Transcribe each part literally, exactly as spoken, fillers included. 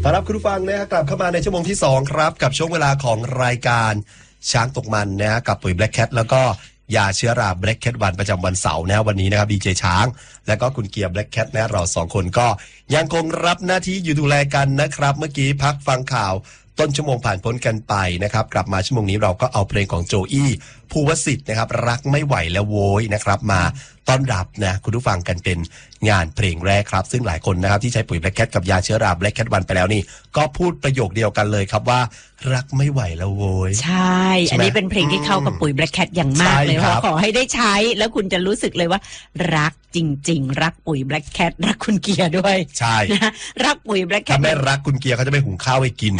ต้อนรับคุณผู้ฟังนะกลับเข้ามาในชั่วโมงที่สองครับกับช่วงเวลาของรายการช้างตกมันนะฮะกับปุ๋ย Black Cat แล้วก็ยาเชื้อรา Black Cat วันประจำวันเสาร์นะวันนี้นะครับดีเจช้างแล้วก็คุณเกียร์ Black Cat นะเราสองคนก็ยังคงรับหน้าที่อยู่ดูแลกันนะครับเมื่อกี้พักฟังข่าวต้นชั่วโมงผ่านพ้นกันไปนะครับกลับมาชั่วโมงนี้เราก็เอาเพลงของโจอี้ภูวสิทธิ์นะครับรักไม่ไหวแล้วโว้ยนะครับมาต้อนรับนะคุณผู้ฟังกันเป็นงานเพลงแรกครับซึ่งหลายคนนะครับที่ใช้ปุ๋ย Black Cat กับยาเชื้อรา Black Cat วันไปแล้วนี่ก็พูดประโยคเดียวกันเลยครับว่ารักไม่ไหวแล้วโว้ยใช่อันนี้เป็นเพลงที่เข้ากับปุ๋ย Black Cat อย่างมากเลยเพราะขอให้ได้ใช้แล้วคุณจะรู้สึกเลยว่ารักจริงๆรักปุ๋ย Black Cat รักคุณเกียร์ด้วยใช่นะรักปุ๋ย Black Cat ถ้าไม่รักคุณเกียร์เขาจะไม่หุงข้าวให้กิน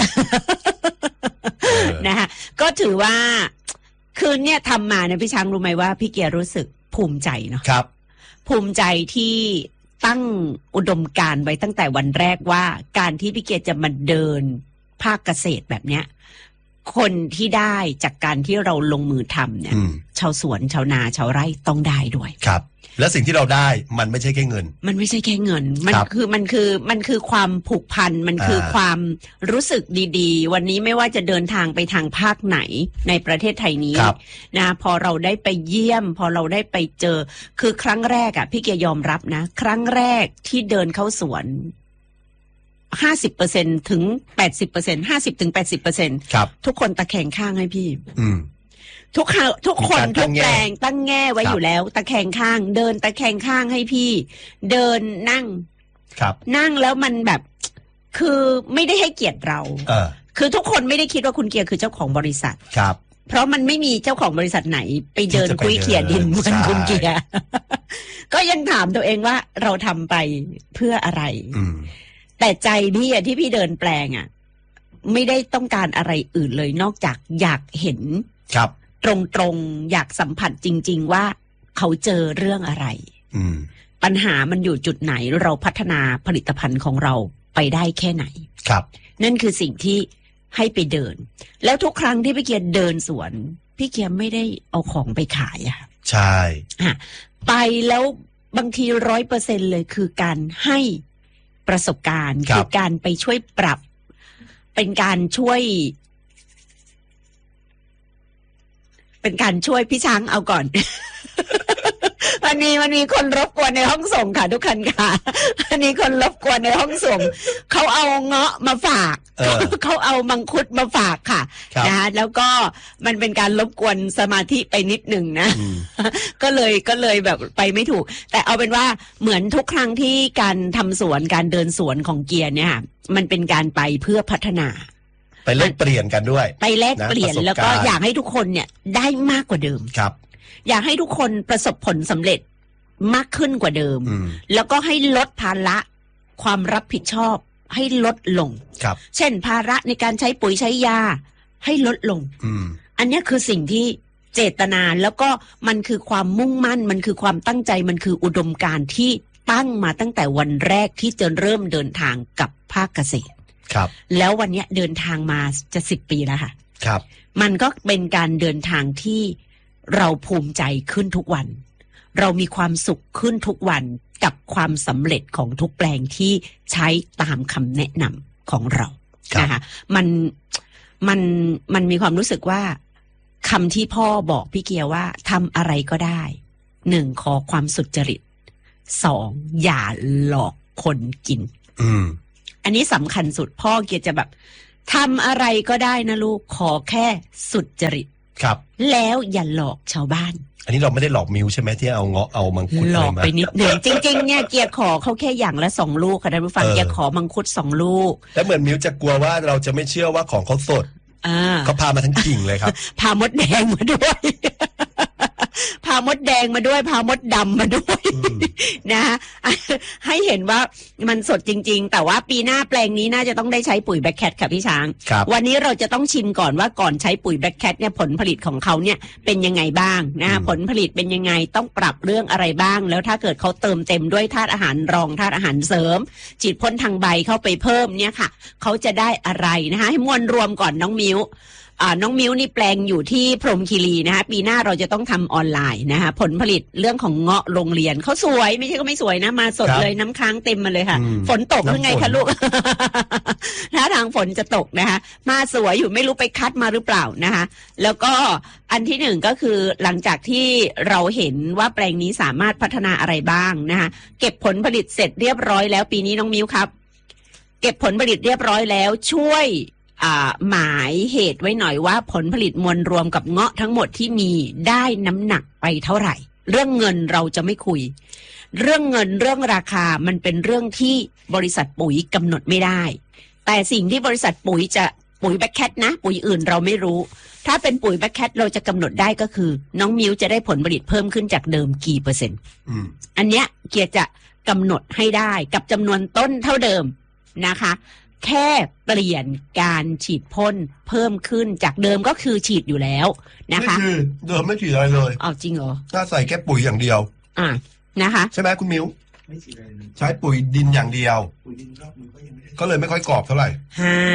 นะคะก็ถือว่าคืนเนี่ยทำมาเนี่ยพี่ช้างรู้ไหมว่าพี่เกียร์รู้สึกภูมิใจเนาะครับภูมิใจที่ตั้งอุดมการณ์ไว้ตั้งแต่วันแรกว่าการที่พี่เกียร์จะมาเดินภาคเกษตรแบบเนี้ยคนที่ได้จากการที่เราลงมือทำเนี่ยชาวสวนชาวนาชาวไร่ต้องได้ด้วยครับและสิ่งที่เราได้มันไม่ใช่แค่เงินมันไม่ใช่แค่เงินมันคือมันคือมันคือความผูกพันมันคือความรู้สึกดีๆวันนี้ไม่ว่าจะเดินทางไปทางภาคไหนในประเทศไทยนี้นะพอเราได้ไปเยี่ยมพอเราได้ไปเจอคือครั้งแรกอ่ะพี่เกียร์ยอมรับนะครั้งแรกที่เดินเข้าสวนห้าสิบเปอร์เซ็นต์ถึงแปดสิบเปอร์เซ็นต์ห้าสิบถึงแปดสิบเปอร์เซ็นต์ทุกคนตะแคงข้างให้พี่อืมทุกทุกคนทุกแปลงตั้งแง่ไว้อยู่แล้วตะแคงข้างเดินตะแคงข้างให้พี่เดินนั่งครับนั่งแล้วมันแบบคือไม่ได้ให้เกียรติเราเออคือทุกคนไม่ได้คิดว่าคุณเกียร์คือเจ้าของบริษัทครับเพราะมันไม่มีเจ้าของบริษัทไหนไปเดินคุยเขี่ยดินเหมือนคุณเกียร์ก็ยังถามตัวเองว่าเราทำไปเพื่ออะไรแต่ใจพี่อะที่พี่เดินแปลงอะไม่ได้ต้องการอะไรอื่นเลยนอกจากอยากเห็นครับตรงๆอยากสัมผัสจริงๆว่าเขาเจอเรื่องอะไรปัญหามันอยู่จุดไหนเราพัฒนาผลิตภัณฑ์ของเราไปได้แค่ไหนครับนั่นคือสิ่งที่ให้ไปเดินแล้วทุกครั้งที่พี่เกียร์เดินสวนพี่เกียร์ไม่ได้เอาของไปขายอะใช่ไปแล้วบางทีร้อยเปอร์เซ็นเลยคือการให้ประสบการณ์คือการไปช่วยปรับเป็นการช่วยเป็นการช่วยพี่ช้างเอาก่อน วันนี้มันมีคนรบกวนในห้องส่งค่ะทุกคนค่ะวันนี้คนรบกวนในห้องส่งเขาเอาเงาะมาฝากเขาเอามังคุดมาฝากค่ะนะคะแล้วก็มันเป็นการรบกวนสมาธิไปนิดหนึ่งนะก็เลยก็เลยแบบไปไม่ถูกแต่เอาเป็นว่าเหมือนทุกครั้งที่การทำสวนการเดินสวนของเกียร์เนี่ยมันเป็นการไปเพื่อพัฒนาไปแลกเปลี่ยนกันด้วยไปแลกเปลี่ยนแล้วก็อยากให้ทุกคนเนี่ยได้มากกว่าเดิมครับอยากให้ทุกคนประสบผลสำเร็จมากขึ้นกว่าเดิมแล้วก็ให้ลดภาระความรับผิดชอบให้ลดลงครับเช่นภาระในการใช้ปุ๋ยใช้ยาให้ลดลงอันนี้คือสิ่งที่เจตนาแล้วก็มันคือความมุ่งมั่นมันคือความตั้งใจมันคืออุดมการณ์ที่ตั้งมาตั้งแต่วันแรกที่จะเริ่มเดินทางกับภาคเกษตรครับแล้ววันนี้เดินทางมาจะสิบปีแล้วค่ะครับมันก็เป็นการเดินทางที่เราภูมิใจขึ้นทุกวันเรามีความสุขขึ้นทุกวันกับความสำเร็จของทุกแปลงที่ใช้ตามคำแนะนำของเรานะคะมันมันมันมีความรู้สึกว่าคำที่พ่อบอกพี่เกียร์ว่าทำอะไรก็ได้หนึ่งขอความสุจริตสองอย่าหลอกคนกินอืมอันนี้สำคัญสุดพ่อเกียร์จะแบบทำอะไรก็ได้นะลูกขอแค่สุจริตครับแล้วอย่าหลอกชาวบ้านอันนี้เราไม่ได้หลอกมิวใช่ไหมที่เอาเงาะเอามังคุดหลอกไปนิดหนึ่งจริงๆเนี่ยเกียร์ขอเขาแค่อย่างละสองลูกค่ะท่านผู้ฟังเกียร์ขอมังคุดสองลูกแล้วเหมือนมิวจะกลัวว่าเราจะไม่เชื่อว่าของเขาสดเขาพามาทั้งกิ่งเลยครับพามดแดงมาด้วย พามดแดงมาด้วยพามดดำมาด้วยนะให้เห็นว่ามันสดจริงๆแต่ว่าปีหน้าแปลงนี้น่าจะต้องได้ใช้ปุ๋ย Black Cat ค่ะพี่ช้างวันนี้เราจะต้องชิมก่อนว่าก่อนใช้ปุ๋ย Black Cat เนี่ยผลผลิตของเขาเนี่ยเป็นยังไงบ้างนะผลผลิตเป็นยังไงต้องปรับเรื่องอะไรบ้างแล้วถ้าเกิดเขาเติมเต็มด้วยธาตุอาหารรองธาตุอาหารเสริมฉีดพ่นทางใบเข้าไปเพิ่มเนี่ยค่ะเขาจะได้อะไรนะคะให้มวลรวมก่อนน้องมิ้วอ่าน้องมิ้วนี่แปลงอยู่ที่พรหมคีรีนะคะปีหน้าเราจะต้องทำออนไลน์นะคะผลผลิตเรื่องของเงาะโรงเรียนเขาสวยไม่ใช่ก็ไม่สวยนะมาสดเลยน้ำค้างเต็มมาเลยค่ะฝนตกหรือไงคะลูก ถ้าทางฝนจะตกนะคะมาสวยอยู่ไม่รู้ไปคัดมาหรือเปล่านะคะแล้วก็อันที่หนึ่งก็คือหลังจากที่เราเห็นว่าแปลงนี้สามารถพัฒนาอะไรบ้างนะคะเก็บผลผลิตเสร็จเรียบร้อยแล้วปีนี้น้องมิ้วครับเก็บผลผลิตเรียบร้อยแล้วช่วยอ่าหมายเหตุไว้หน่อยว่าผลผลิตมวลรวมกับเงาะทั้งหมดที่มีได้น้ำหนักไปเท่าไหร่เรื่องเงินเราจะไม่คุยเรื่องเงินเรื่องราคามันเป็นเรื่องที่บริษัทปุ๋ยกำหนดไม่ได้แต่สิ่งที่บริษัทปุ๋ยจะปุ๋ยแบ็คแคทนะปุ๋ยอื่นเราไม่รู้ถ้าเป็นปุ๋ยแบ็คแคทเราจะกำหนดได้ก็คือน้องมิ้วจะได้ผลผลิตเพิ่มขึ้นจากเดิมกี่เปอร์เซ็นต์อันเนี้ยเกียร์จะกำหนดให้ได้กับจำนวนต้นเท่าเดิมนะคะแค่เปลี่ยนการฉีดพ่นเพิ่มขึ้นจากเดิมก็คือฉีดอยู่แล้วนะคะไม่คือเดิมไม่ฉีดอะไรเลยเอาจริงเหรอถ้าใส่แค่ปุ๋ยอย่างเดียวอ่านะคะใช่ไหมคุณมิ้วไม่ฉีดอะไรเลยใช้ปุ๋ยดินอย่างเดียวปุ๋ยดินรอบนึงก็ยังไม่ได้ก็เลยไม่ค่อยกรอบเท่าไหร่ฮ่า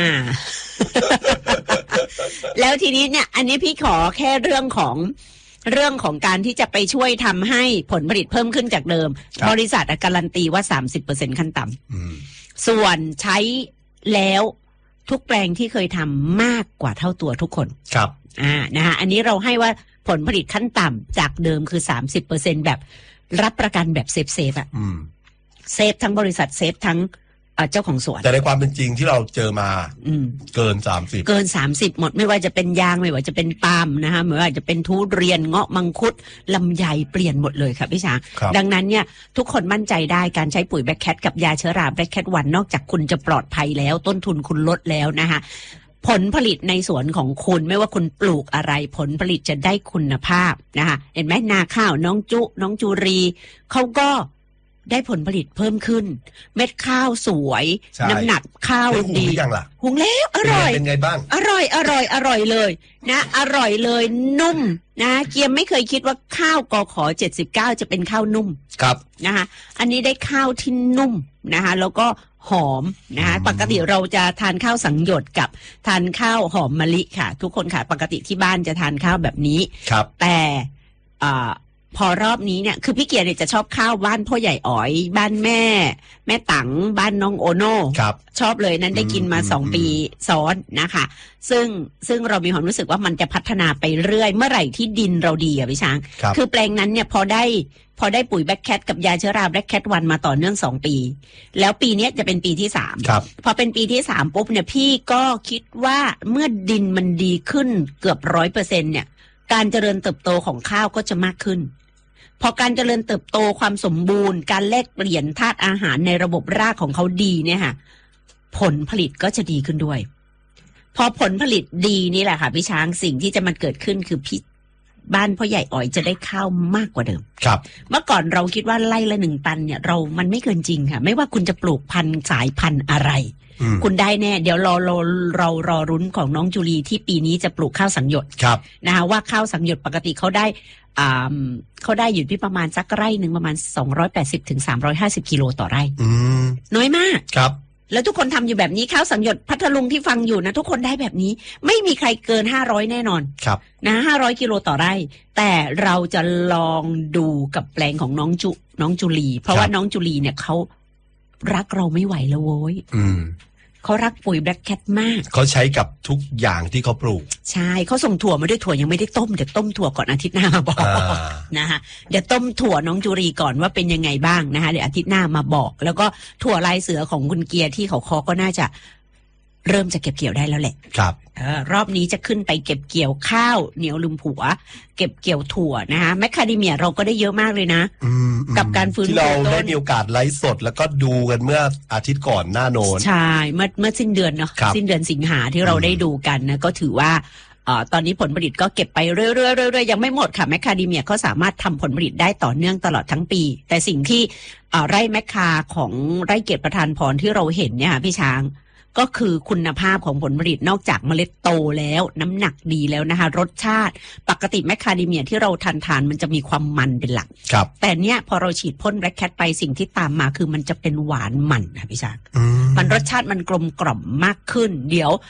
แล้วทีนี้เนี่ยอันนี้พี่ขอแค่เรื่องของเรื่องของการที่จะไปช่วยทำให้ผลผลิตเพิ่มขึ้นจากเดิมบริษัทการันตีว่า สามสิบเปอร์เซ็นต์ ขั้นต่ำส่วนใช้แล้วทุกแปลงที่เคยทำมากกว่าเท่าตัวทุกคนครับอ่านะคะอันนี้เราให้ว่าผลผลิตขั้นต่ำจากเดิมคือ สามสิบเปอร์เซ็นต์ แบบรับประกันแบบเซฟเซฟอะเซฟทั้งบริษัทเซฟทั้งเจ้าของสวนแต่ในความเป็นจริงที่เราเจอมาเกินสามสิบเกินสามสิบหมดไม่ว่าจะเป็นยางไม่ว่าจะเป็นปาล์มนะคะไม่ว่าจะเป็นทุเรียนเงาะมังคุดลำไยเปลี่ยนหมดเลยค่ะพี่ช้างดังนั้นเนี่ยทุกคนมั่นใจได้การใช้ปุ๋ยแบล็คแคทกับยาเชื้อราแบล็คแคทวันนอกจากคุณจะปลอดภัยแล้วต้นทุนคุณลดแล้วนะคะผลผลิตในสวนของคุณไม่ว่าคุณปลูกอะไรผลผลิตจะได้คุณภาพนะคะเห็นไหมนาข้าวน้องจุน้องจูรีเขาก็ได้ผลผลิตเพิ่มขึ้นเม็ดข้าวสวยน้ำหนักข้าวดีหุงแล้วอร่อยเป็นไงบ้างอร่อยอร่อยอร่อยเลยนะอร่อยเลยนุ่มนะเกียมไม่เคยคิดว่าข้าวกขเจ็ดสิบเก้าจะเป็นข้าวนุ่มครับนะคะอันนี้ได้ข้าวที่นุ่มนะคะแล้วก็หอมนะคะปกติเราจะทานข้าวสังหยดกับทานข้าวหอมมะลิค่ะทุกคนค่ะปกติที่บ้านจะทานข้าวแบบนี้ครับแต่อ่าพอรอบนี้เนี่ยคือพี่เกียร์เนี่ยจะชอบข้าวบ้านพ่อใหญ่อ๋อยบ้านแม่แม่ตังบ้านน้องโอโน่ชอบเลยนั้นได้กินมาสองปีซ้อนนะคะซึ่งซึ่งเรามีความรู้สึกว่ามันจะพัฒนาไปเรื่อยเมื่อไหร่ที่ดินเราดีอะพี่ช้างคือแปลงนั้นเนี่ยพอได้พอได้ปุ๋ยแบล็คแคทกับยาเชื้อราแบล็คแคทวันมาต่อเนื่องสองปีแล้วปีนี้จะเป็นปีที่สามพอเป็นปีที่สามปุ๊บเนี่ยพี่ก็คิดว่าเมื่อดินมันดีขึ้นเกือบร้อยเปอร์เซ็นต์เนี่ยการเจริญเติบโตของข้าวก็จะมากขึ้นพอการเจริญเติบโตความสมบูรณ์การแลกเปลี่ยนธาตุอาหารในระบบรากของเขาดีเนี่ยค่ะผลผลิตก็จะดีขึ้นด้วยพอผลผลิตดีนี่แหละค่ะพี่ช้างสิ่งที่จะมันเกิดขึ้นคือพี่บ้านพ่อใหญ่อ๋อยจะได้ข้าวมากกว่าเดิมครับเมื่อก่อนเราคิดว่าไร่ละหนึ่งตันเนี่ยเรามันไม่เกินจริงค่ะไม่ว่าคุณจะปลูกพันธุ์สายพันธุ์อะไรคุณได้แน่เดี๋ยวรอเราเรารอรุ้นของน้องจุลีที่ปีนี้จะปลูกข้าวสังหยดนะคะว่าข้าวสังหยดปกติเขาได้อ่าเขาได้อยู่ที่ประมาณสักไร่หนึ่งประมาณสองร้อยแปดสิบถึงสามร้อยห้าสิบกิโลต่อไร่น้อยมากครับแล้วทุกคนทำอยู่แบบนี้ข้าวสังหยดพัทลุงที่ฟังอยู่นะทุกคนได้แบบนี้ไม่มีใครเกินห้าร้อยแน่นอนครับนะห้าร้อยกิโลต่อไร่แต่เราจะลองดูกับแปลงของน้องจุน้องจุลีเพราะว่าน้องจุลีเนี่ยเขารักเราไม่ไหวแล้วโว้ยเขารักปุ๋ยแบล็คแคทมากเขาใช้กับทุกอย่างที่เขาปลูกใช่เขาส่งถั่วมาด้วยถั่วยังไม่ได้ต้มเดี๋ยวต้มถั่วก่อนอาทิตย์หน้ามาบอกนะคะเดี๋ยวต้มถั่วน้องจุรีก่อนว่าเป็นยังไงบ้างนะคะเดี๋ยวอาทิตย์หน้ามาบอกแล้วก็ถั่วลายเสือของคุณเกียร์ที่เขาคอก็น่าจะเริ่มจะเก็บเกี่ยวได้แล้วแหละครับเออรอบนี้จะขึ้นไปเก็บเกี่ยวข้าวเหนียวลืมผัวเก็บเกี่ยวถั่วนะคะแมคคาเดเมียเราก็ได้เยอะมากเลยนะกับการฟื้นฟูที่เราได้มีโอกาสไลฟ์สดแล้วก็ดูกันเมื่ออาทิตย์ก่อนหน้าโน้นใช่เมื่อเมื่อสิ้นเดือนเนาะสิ้นเดือนสิงหาที่เราได้ดูกันนะก็ถือว่าเอ่อตอนนี้ผลผลิตก็เก็บไปเรื่อยๆเรื่อยๆยังไม่หมดค่ะแมคคาเดเมียเขาสามารถทำผลผลิตได้ต่อเนื่องตลอดทั้งปีแต่สิ่งที่เอ่อไร่แมคคาของไร่เกียรติประธานพรที่เราเห็นเนี่ยค่ะพี่ช้างก็คือคุณภาพของผลผลิตนอกจากเมล็ดโตแล้วน้ำหนักดีแล้วนะคะรสชาติปกติแมคคาเดเมียที่เราทานทานมันจะมีความมันเป็นหลักครับแต่เนี้ยพอเราฉีดพ่นแบล็คแคทไปสิ่งที่ตามมาคือมันจะเป็นหวานมันค่ะพี่ช้างมันรสชาติมันกลมกล่อมมากขึ้นเดี๋ยว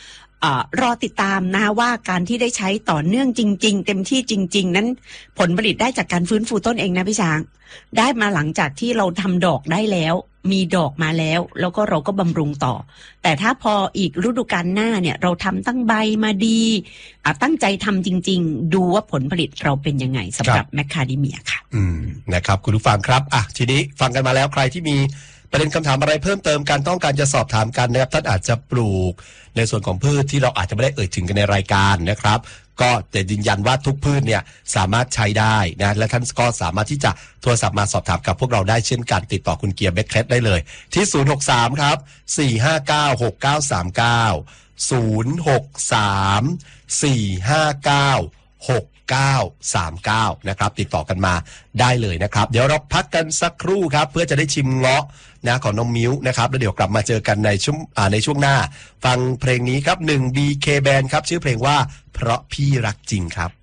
เอ่อรอติดตามนะว่าการที่ได้ใช้ต่อเนื่องจริงๆเต็มที่จริงๆนั้นผลผลิตได้จากการฟื้นฟูต้นเองนะพี่ช้างได้มาหลังจากที่เราทำดอกได้แล้วมีดอกมาแล้วแล้วก็เราก็บำรุงต่อแต่ถ้าพออีกฤดูกาลหน้าเนี่ยเราทำตั้งใบมาดีอ่ะตั้งใจทำจริงๆดูว่าผลผลิตเราเป็นยังไงสำหรับแมคคาเดเมียค่ะอืมนะครับคุณผู้ฟังครับอ่ะทีนี้ฟังกันมาแล้วใครที่มีประเด็นคำถามอะไรเพิ่มเติมกันต้องการจะสอบถามกันนะครับท่านอาจจะปลูกในส่วนของพืชที่เราอาจจะไม่ได้เอ่ยถึงกันในรายการนะครับก็แต่ยืนยันว่าทุกพืชเนี่ยสามารถใช้ได้นะและท่านก็สามารถที่จะโทรศัพท์มาสอบถามกับพวกเราได้เช่นกันติดต่อคุณเกียร์เบคเคลดได้เลยที่ศูนย์ หก สามครับสี่ ห้า เก้า หก เก้า สาม เก้า ศูนย์ หก สาม สี่ ห้า เก้า หก เก้า สาม เก้านะครับติดต่อกันมาได้เลยนะครับเดี๋ยวเราพักกันสักครู่ครับเพื่อจะได้ชิมเงาะนะของน้องมิ้วนะครับแล้วเดี๋ยวกลับมาเจอกันในช่วงอ่าในช่วงหน้าฟังเพลงนี้ครับหนึ่ง บี เค Band ครับชื่อเพลงว่าเพราะพี่รักจริงครับ